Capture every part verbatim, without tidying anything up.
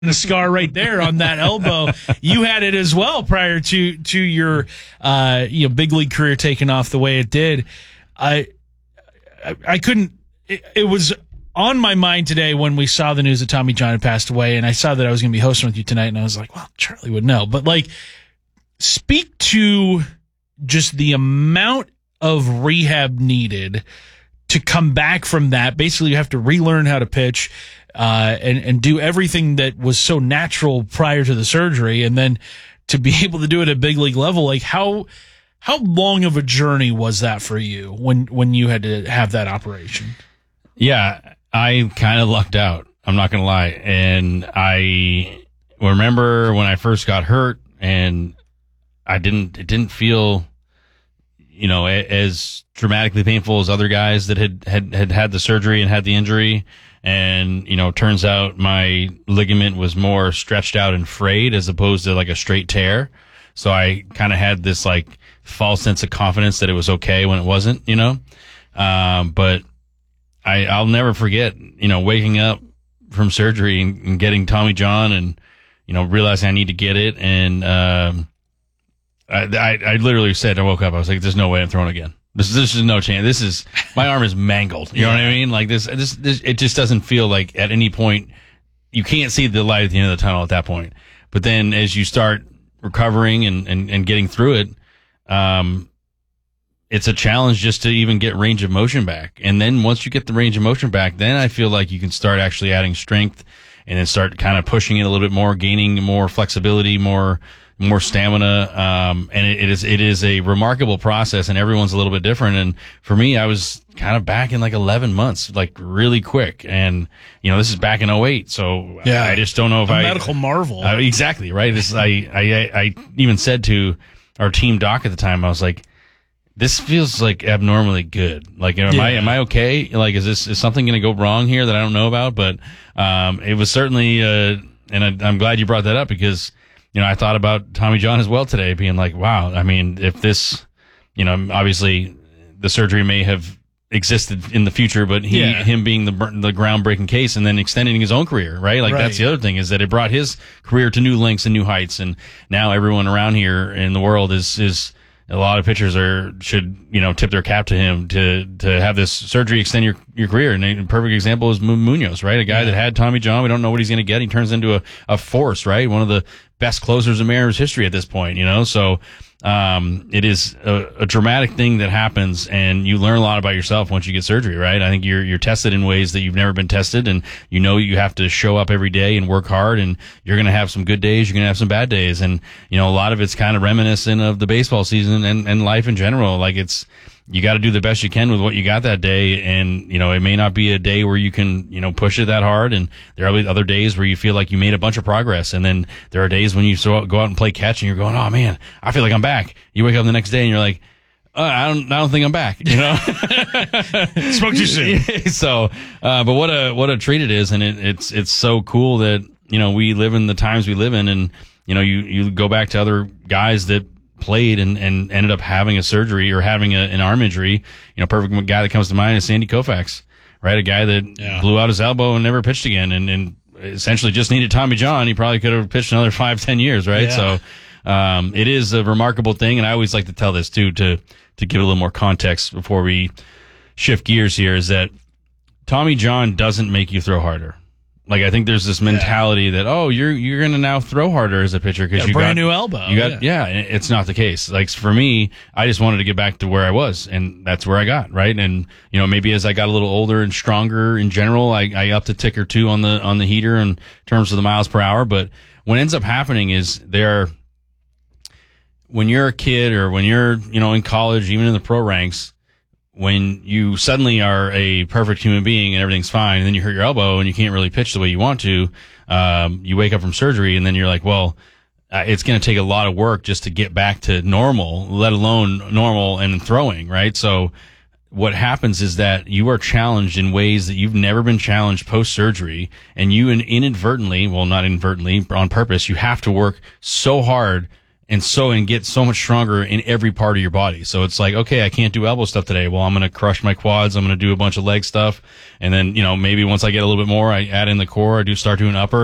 the scar right there on that elbow. You had it as well prior to to your uh, you know big league career taking off the way it did. I I, I couldn't. It, it was on my mind today when we saw the news that Tommy John had passed away, and I saw that I was going to be hosting with you tonight, and I was like, well, Charlie would know. But like, speak to just the amount of rehab needed to come back from that. Basically, you have to relearn how to pitch. Uh, and, and do everything that was so natural prior to the surgery. And then to be able to do it at big league level, like how, how long of a journey was that for you when, when you had to have that operation? Yeah, I kind of lucked out. I'm not going to lie. And I remember when I first got hurt and I didn't, it didn't feel, you know, as dramatically painful as other guys that had, had, had had the surgery and had the injury. And, you know, turns out my ligament was more stretched out and frayed as opposed to like a straight tear. So I kind of had this like false sense of confidence that it was okay when it wasn't, you know. Um, but I, I'll never forget, you know, waking up from surgery and, and getting Tommy John and, you know, realizing I need to get it. And, um, I, I, I literally said, I woke up, I was like, there's no way I'm throwing again. This, this is no chance. This is, my arm is mangled. You yeah. know what I mean? Like this, this, this, it just doesn't feel like at any point, you can't see the light at the end of the tunnel at that point. But then as you start recovering and, and, and getting through it, um, it's a challenge just to even get range of motion back. And then once you get the range of motion back, then I feel like you can start actually adding strength and then start kind of pushing it a little bit more, gaining more flexibility, more, more stamina. Um, and it, it is, it is a remarkable process and everyone's a little bit different. And for me, I was kind of back in like eleven months, like really quick. And, you know, this is back in oh eight. So yeah, I, I just don't know if a I, medical marvel. Uh, exactly. Right. This, I, I, I even said to our team doc at the time, I was like, this feels like abnormally good. Like, am yeah. I, am I okay? Like, is this, is something going to go wrong here that I don't know about? But, um, it was certainly, uh, and I, I'm glad you brought that up because, you know, I thought about Tommy John as well today, being like, wow, I mean, if this, you know, obviously the surgery may have existed in the future, but he, yeah. him being the the groundbreaking case and then extending his own career, right? Like right. that's the other thing is that it brought his career to new lengths and new heights. And now everyone around here in the world is, is, a lot of pitchers are should you know tip their cap to him to to have this surgery extend your your career. And a perfect example is Munoz, right? A guy yeah. that had Tommy John. We don't know what he's going to get. He turns into a a force, right? One of the best closers in Mariners history at this point, you know. So um, it is a, a dramatic thing that happens, and you learn a lot about yourself once you get surgery, right? I think you're you're tested in ways that you've never been tested, and you know you have to show up every day and work hard, and you're going to have some good days, you're going to have some bad days, and you know a lot of it's kind of reminiscent of the baseball season and, and life in general. Like it's you got to do the best you can with what you got that day, and you know it may not be a day where you can you know push it that hard, and there are other days where you feel like you made a bunch of progress, and then there are days when you so, go out and play catch and you're going, oh man, I feel like I'm back. You wake up the next day and you're like, uh, I don't, I don't think I'm back. You know, spoke too soon. So, uh, but what a what a treat it is, and it, it's it's so cool that you know we live in the times we live in, and you know you you go back to other guys that played and, and ended up having a surgery or having a, an arm injury. You know, perfect guy that comes to mind is Sandy Koufax, right? A guy that yeah. blew out his elbow and never pitched again, and, and essentially just needed Tommy John. He probably could have pitched another five, ten years, right? Yeah. So, um, it is a remarkable thing. And I always like to tell this too, to, to give a little more context before we shift gears here, is that Tommy John doesn't make you throw harder. Like, I think there's this mentality yeah. that, oh, you're, you're going to now throw harder as a pitcher because you brand got new elbow. You got, yeah. yeah, it's not the case. Like, for me, I just wanted to get back to where I was, and that's where I got, right? And, you know, maybe as I got a little older and stronger in general, I, I upped a tick or two on the, on the heater in terms of the miles per hour. But what ends up happening is there, when you're a kid or when you're, you know, in college, even in the pro ranks, when you suddenly are a perfect human being and everything's fine, and then you hurt your elbow and you can't really pitch the way you want to, um, you wake up from surgery and then you're like, well, uh, it's going to take a lot of work just to get back to normal, let alone normal and throwing, right? So what happens is that you are challenged in ways that you've never been challenged post-surgery, and you inadvertently, well, not inadvertently, on purpose, you have to work so hard and so, and get so much stronger in every part of your body. So it's like, okay, I can't do elbow stuff today. Well, I'm going to crush my quads. I'm going to do a bunch of leg stuff. And then, you know, maybe once I get a little bit more, I add in the core. I do start doing upper.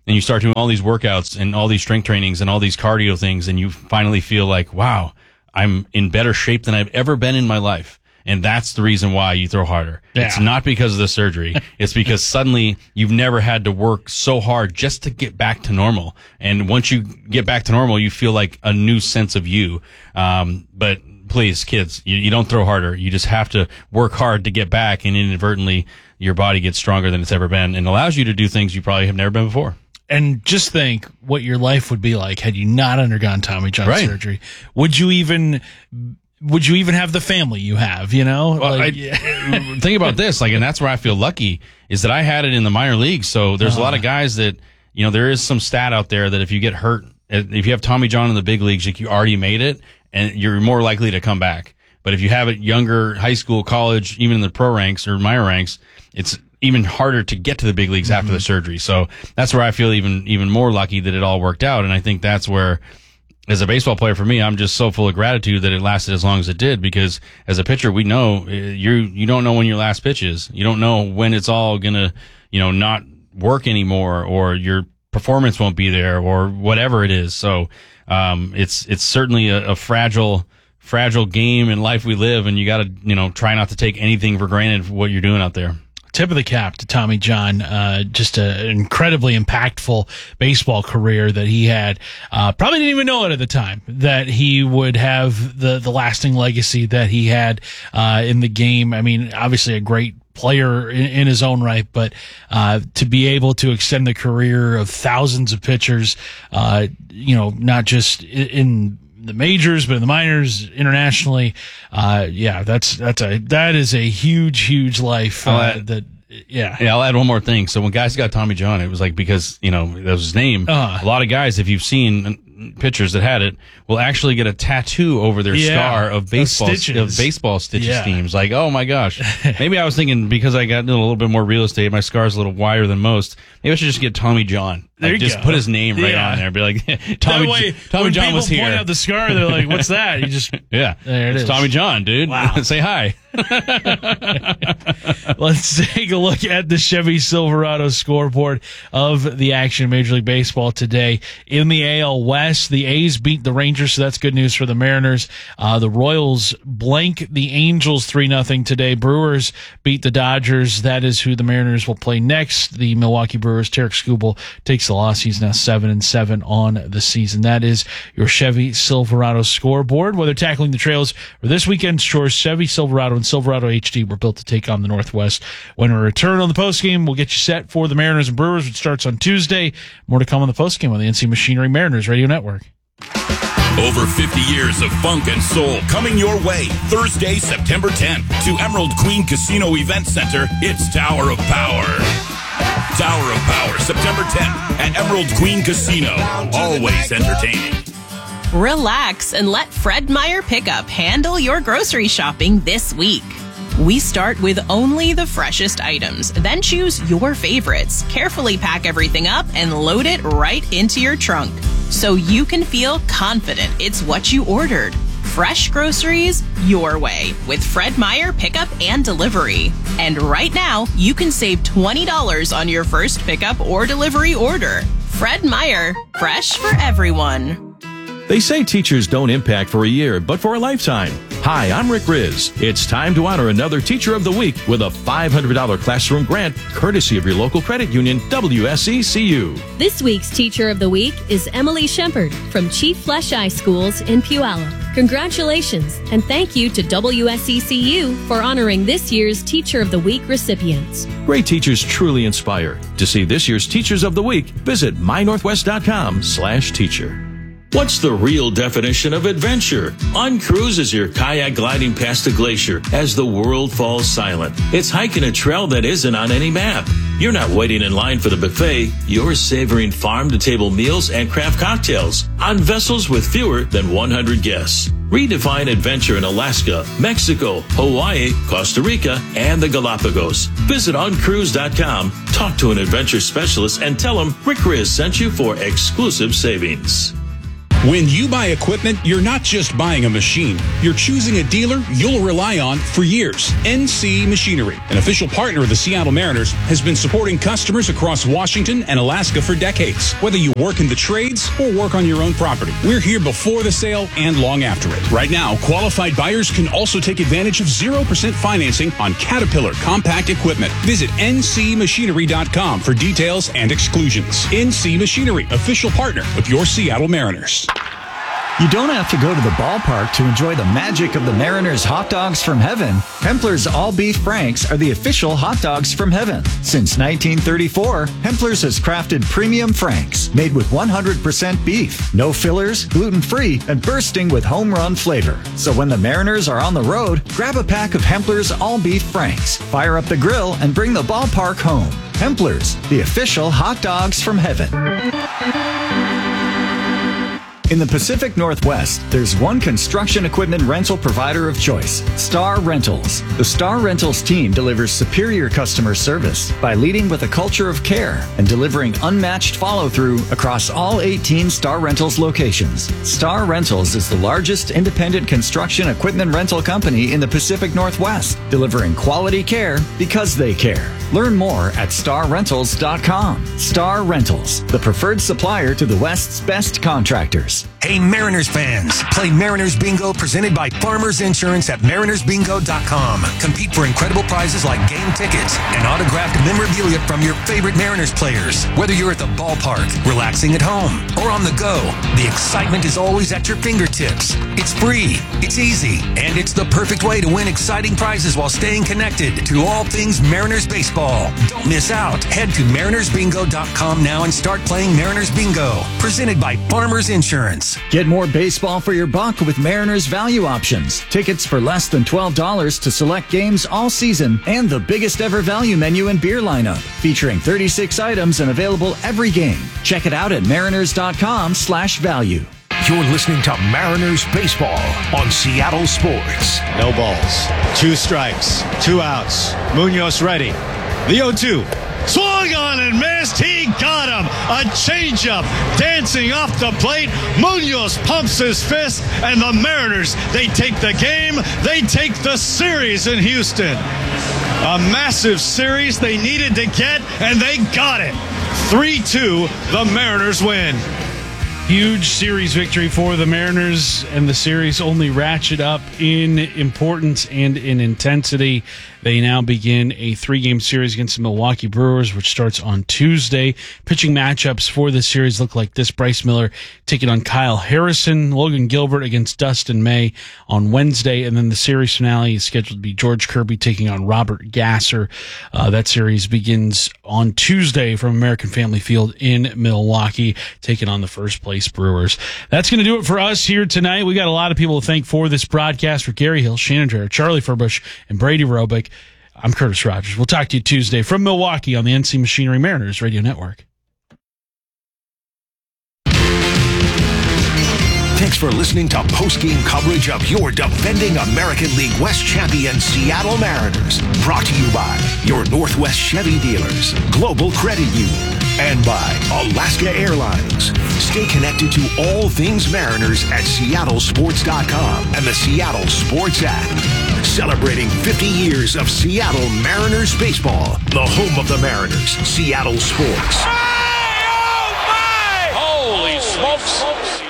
and you start doing all these workouts and all these strength trainings and all these cardio things, and you finally feel like, wow, I'm in better shape than I've ever been in my life. And that's the reason why you throw harder. Yeah. It's not because of the surgery. It's because suddenly you've never had to work so hard just to get back to normal. And once you get back to normal, you feel like a new sense of you. Um, but please, kids, you, you don't throw harder. You just have to work hard to get back, and inadvertently your body gets stronger than it's ever been and allows you to do things you probably have never been before. And just think what your life would be like had you not undergone Tommy John Right. surgery. Would you even... Would you even have the family you have, you know? Well, like, I, think about this, like, and that's where I feel lucky, is that I had it in the minor leagues. So there's uh, a lot of guys that, you know, there is some stat out there that if you get hurt, if you have Tommy John in the big leagues, like, you already made it, and you're more likely to come back. But if you have it younger, high school, college, even in the pro ranks or minor ranks, it's even harder to get to the big leagues mm-hmm. after the surgery. So that's where I feel even even more lucky that it all worked out. And I think that's where, as a baseball player, for me, I'm just so full of gratitude that it lasted as long as it did, because as a pitcher, we know you you don't know when your last pitch is. You don't know when it's all going to, you know, not work anymore, or your performance won't be there, or whatever it is. So um, it's it's certainly a, a fragile fragile game in life we live, and you got to, you know, try not to take anything for granted for what you're doing out there. Tip of the cap to Tommy John. Uh, just an incredibly impactful baseball career that he had. Uh, probably didn't even know it at the time that he would have the, the lasting legacy that he had, uh, in the game. I mean, obviously a great player in, in his own right, but, uh, to be able to extend the career of thousands of pitchers, uh, you know, not just in, in the majors, but in the minors, internationally, uh, yeah, that's that's a that is a huge, huge life. Uh, add, that yeah, yeah. I'll add one more thing. So when guys got Tommy John, it was like, because, you know, that was his name. Uh, a lot of guys, if you've seen pitchers that had it, will actually get a tattoo over their yeah, star of baseball of baseball stitches yeah. themes. Like, oh my gosh, maybe I was thinking, because I got a little bit more real estate, my scar's a little wider than most. Maybe I should just get Tommy John. Like, there you just go. put his name right yeah. on there. Be like, Tommy, way, Tommy John was here. When people point out the scar, they're like, "What's that?" You just yeah, there it it's is. Tommy John, dude. Wow. Say hi. Let's take a look at the Chevy Silverado scoreboard of the action in Major League Baseball today. In the A L West, the A's beat the Rangers, so that's good news for the Mariners. Uh, the Royals blank the Angels three nothing today. Brewers beat the Dodgers. That is who the Mariners will play next. The Milwaukee Brewers. Tarek Skubal takes the loss. He's now seven and seven on the season. That is your Chevy Silverado scoreboard. Whether tackling the trails or this weekend's chores, Chevy Silverado and Silverado H D were built to take on the Northwest. When we return on the postgame, we'll get you set for the Mariners and Brewers, which starts on Tuesday. More to come on the postgame on the N C Machinery Mariners Radio Network. Over fifty years of funk and soul coming your way. Thursday, September tenth, to Emerald Queen Casino Event Center. It's Tower of Power. Tower of Power, September tenth at Emerald Queen Casino. Always entertaining. Relax and let Fred Meyer Pickup handle your grocery shopping this week. We start with only the freshest items, then choose your favorites. Carefully pack everything up and load it right into your trunk, so you can feel confident it's what you ordered. Fresh groceries your way with Fred Meyer Pickup and Delivery. And right now, you can save twenty dollars on your first pickup or delivery order. Fred Meyer, fresh for everyone. They say teachers don't impact for a year, but for a lifetime. Hi, I'm Rick Riz. It's time to honor another Teacher of the Week with a five hundred dollars classroom grant, courtesy of your local credit union, W S E C U. This week's Teacher of the Week is Emily Shepard from Chief Flesh Eye Schools in Puyallup. Congratulations, and thank you to W S E C U for honoring this year's Teacher of the Week recipients. Great teachers truly inspire. To see this year's Teachers of the Week, visit mynorthwest.com slash teacher. What's the real definition of adventure? Uncruise is your kayak gliding past a glacier as the world falls silent. It's hiking a trail that isn't on any map. You're not waiting in line for the buffet. You're savoring farm-to-table meals and craft cocktails on vessels with fewer than one hundred guests. Redefine adventure in Alaska, Mexico, Hawaii, Costa Rica, and the Galapagos. Visit uncruise dot com, talk to an adventure specialist, and tell them Rick Riz sent you for exclusive savings. When you buy equipment, you're not just buying a machine. You're choosing a dealer you'll rely on for years. N C Machinery, an official partner of the Seattle Mariners, has been supporting customers across Washington and Alaska for decades. Whether you work in the trades or work on your own property, we're here before the sale and long after it. Right now, qualified buyers can also take advantage of zero percent financing on Caterpillar compact equipment. Visit N C machinery dot com for details and exclusions. N C Machinery, official partner of your Seattle Mariners. You don't have to go to the ballpark to enjoy the magic of the Mariners hot dogs from heaven. Hempler's All-Beef Franks are the official hot dogs from heaven. Since nineteen thirty-four, Hempler's has crafted premium Franks made with one hundred percent beef, no fillers, gluten-free, and bursting with home run flavor. So when the Mariners are on the road, grab a pack of Hempler's All-Beef Franks, fire up the grill, and bring the ballpark home. Hempler's, the official hot dogs from heaven. In the Pacific Northwest, there's one construction equipment rental provider of choice, Star Rentals. The Star Rentals team delivers superior customer service by leading with a culture of care and delivering unmatched follow-through across all eighteen Star Rentals locations. Star Rentals is the largest independent construction equipment rental company in the Pacific Northwest, delivering quality care because they care. Learn more at star rentals dot com. Star Rentals, the preferred supplier to the West's best contractors. Hey Mariners fans, play Mariners Bingo presented by Farmers Insurance at mariners bingo dot com. Compete for incredible prizes like game tickets and autographed memorabilia from your favorite Mariners players. Whether you're at the ballpark, relaxing at home, or on the go, the excitement is always at your fingertips. It's free, it's easy, and it's the perfect way to win exciting prizes while staying connected to all things Mariners baseball. Don't miss out. Head to mariners bingo dot com now and start playing Mariners Bingo, presented by Farmers Insurance. Get more baseball for your buck with Mariners value options. Tickets for less than twelve dollars to select games all season and the biggest ever value menu and beer lineup, featuring thirty-six items and available every game. Check it out at mariners dot com slash value. You're listening to Mariners Baseball on Seattle Sports. No balls. Two strikes. Two outs. Munoz ready. The oh two. Swung on and missed. He got him. A changeup dancing off the plate. Munoz pumps his fist, and the Mariners, they take the game. They take the series in Houston. A massive series they needed to get, and they got it. three two, the Mariners win. Huge series victory for the Mariners, and the series only ratchet up in importance and in intensity. They now begin a three-game series against the Milwaukee Brewers, which starts on Tuesday. Pitching matchups for this series look like this. Bryce Miller taking on Kyle Harrison, Logan Gilbert against Dustin May on Wednesday, and then the series finale is scheduled to be George Kirby taking on Robert Gasser. Uh, that series begins on Tuesday from American Family Field in Milwaukee, taking on the first place Brewers. That's going to do it for us here tonight. We got a lot of people to thank for this broadcast. For Gary Hill, Shannon Drayer, Charlie Furbush, and Brady Robick, I'm Curtis Rogers. We'll talk to you Tuesday from Milwaukee on the N C Machinery Mariners Radio Network. Thanks for listening to post-game coverage of your defending American League West champion Seattle Mariners. Brought to you by your Northwest Chevy dealers, Global Credit Union, and by Alaska Airlines. Stay connected to all things Mariners at seattle sports dot com and the Seattle Sports app. Celebrating fifty years of Seattle Mariners baseball, the home of the Mariners, Seattle Sports. Hey, oh my! Holy smokes!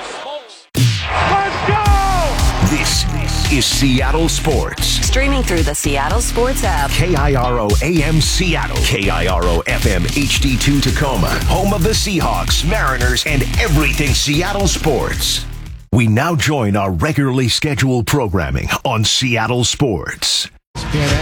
Let's go! This is Seattle Sports. Streaming through the Seattle Sports app. K I R O A M Seattle. K I R O F M H D two Tacoma. Home of the Seahawks, Mariners, and everything Seattle sports. We now join our regularly scheduled programming on Seattle Sports. Can't